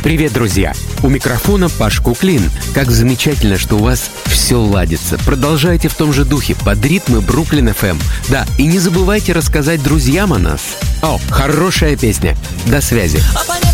Привет, друзья! У микрофона Паш Куклин. Как замечательно, что у вас все ладится. Продолжайте в том же духе, под ритмы Бруклин FM. Да, и не забывайте рассказать друзьям о нас. О, хорошая песня. До связи.